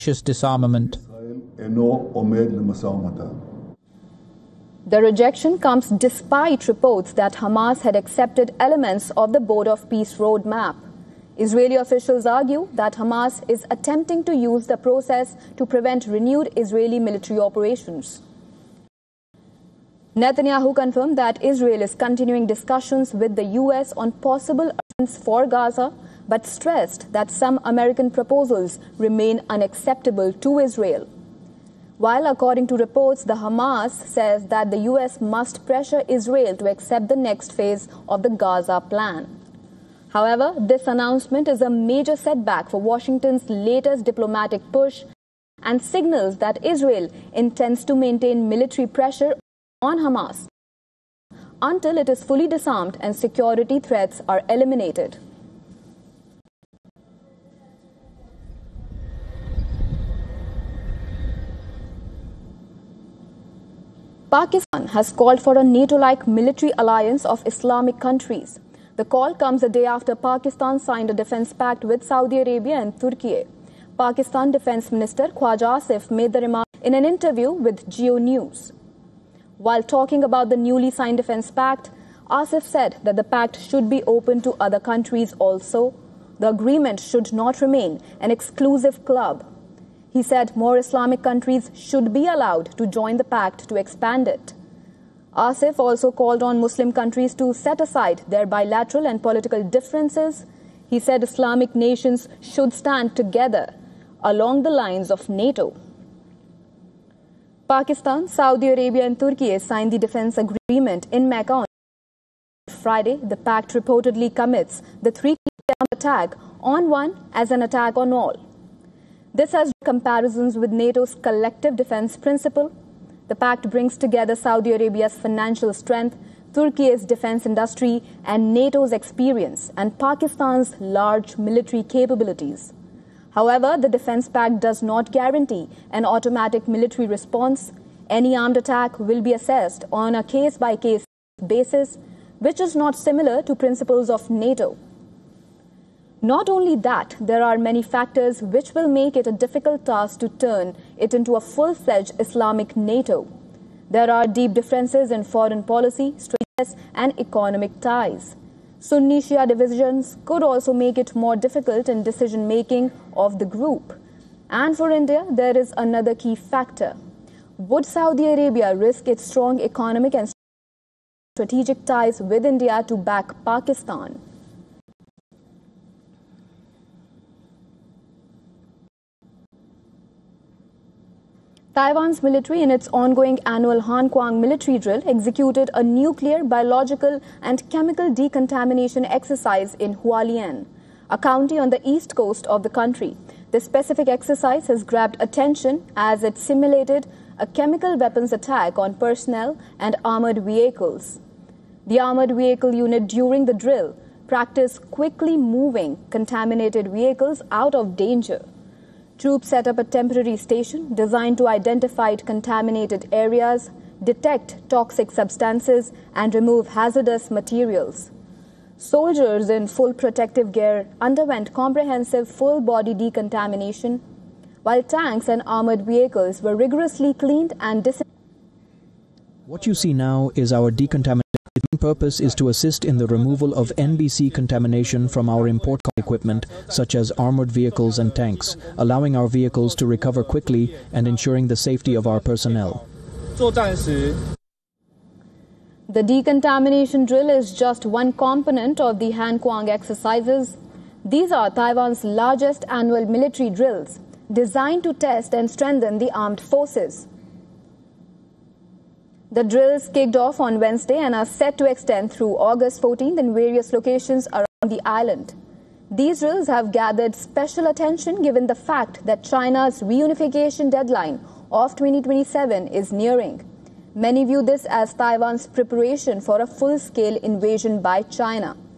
disarmament. The rejection comes despite reports that Hamas had accepted elements of the Board of Peace roadmap. Israeli officials argue that Hamas is attempting to use the process to prevent renewed Israeli military operations. Netanyahu confirmed that Israel is continuing discussions with the U.S. on possible arrangements for Gaza, but stressed that some American proposals remain unacceptable to Israel. While, according to reports, the Hamas says that the U.S. must pressure Israel to accept the next phase of the Gaza plan. However, this announcement is a major setback for Washington's latest diplomatic push and signals that Israel intends to maintain military pressure on Hamas until it is fully disarmed and security threats are eliminated. Pakistan has called for a NATO-like military alliance of Islamic countries. The call comes a day after Pakistan signed a defense pact with Saudi Arabia and Turkey. Pakistan Defense Minister Khwaja Asif made the remark in an interview with Geo News. While talking about the newly signed defense pact, Asif said that the pact should be open to other countries also. The agreement should not remain an exclusive club. He said more Islamic countries should be allowed to join the pact to expand it. Asif also called on Muslim countries to set aside their bilateral and political differences. He said Islamic nations should stand together along the lines of NATO. Pakistan, Saudi Arabia and Turkey signed the defense agreement in Mecca on Friday. The pact reportedly commits the three-term attack on one as an attack on all. This has comparisons with NATO's collective defense principle. The pact brings together Saudi Arabia's financial strength, Turkey's defense industry and NATO's experience and Pakistan's large military capabilities. However, the defense pact does not guarantee an automatic military response. Any armed attack will be assessed on a case-by-case basis, which is not similar to principles of NATO. Not only that, there are many factors which will make it a difficult task to turn it into a full-fledged Islamic NATO. There are deep differences in foreign policy, strategies, and economic ties. Sunni-Shia divisions could also make it more difficult in decision-making of the group. And for India, there is another key factor. Would Saudi Arabia risk its strong economic and strategic ties with India to back Pakistan? Taiwan's military, in its ongoing annual Hankwang military drill, executed a nuclear, biological and chemical decontamination exercise in Hualien, a county on the east coast of the country. This specific exercise has grabbed attention as it simulated a chemical weapons attack on personnel and armored vehicles. The armored vehicle unit during the drill practiced quickly moving contaminated vehicles out of danger. Troops set up a temporary station designed to identify contaminated areas, detect toxic substances, and remove hazardous materials. Soldiers in full protective gear underwent comprehensive full-body decontamination, while tanks and armored vehicles were rigorously cleaned and disinfected. What you see now is our decontamination. Its main purpose is to assist in the removal of NBC contamination from our import equipment, such as armored vehicles and tanks, allowing our vehicles to recover quickly and ensuring the safety of our personnel. The decontamination drill is just one component of the Hankwang exercises. These are Taiwan's largest annual military drills, designed to test and strengthen the armed forces. The drills kicked off on Wednesday and are set to extend through August 14th in various locations around the island. These drills have gathered special attention given the fact that China's reunification deadline of 2027 is nearing. Many view this as Taiwan's preparation for a full-scale invasion by China.